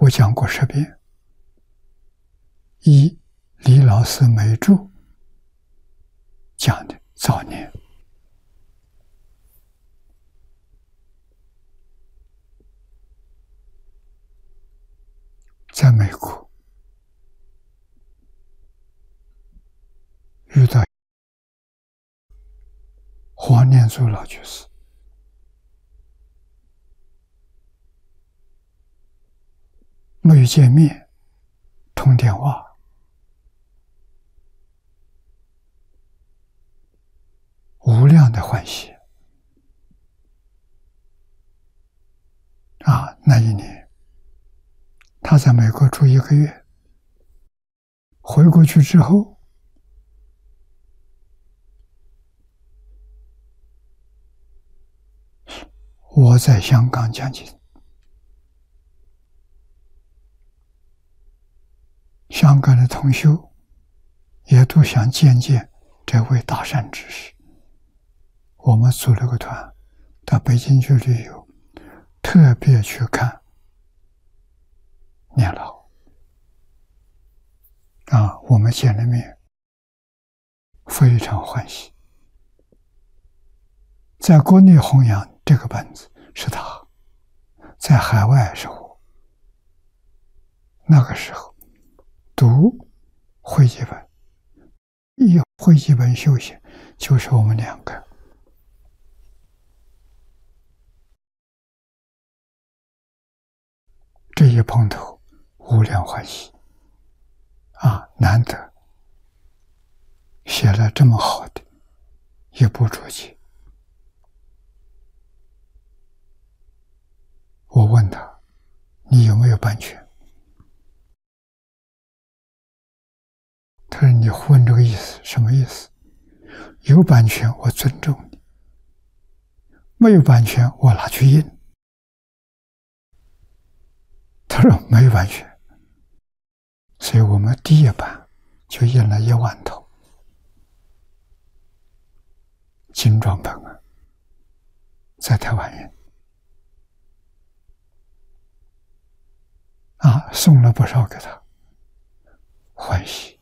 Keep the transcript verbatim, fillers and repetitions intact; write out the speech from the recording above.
我讲过十遍。一，李老师每注讲的早年，在美国遇到黄念祖老居士，没有见面，通电话。无量的欢喜啊！那一年，他在美国住一个月，回过去之后，我在香港讲经，香港的同修也都想见见这位大善知识。我们组了个团到北京去旅游，特别去看念老啊，我们见了面，非常欢喜。在国内弘扬这个本子是他，在海外是我。那个时候读汇集本，一汇集本修行就是我们两个。这一碰头，无量欢喜啊！难得写了这么好的一部注解。我问他：“你有没有版权？”他说：“你问这个意思什么意思？有版权我尊重你，没有版权我拿去印。”他说没版权，所以我们第一版就印了一万头精装本啊，在台湾印啊，送了不少给他，欢喜。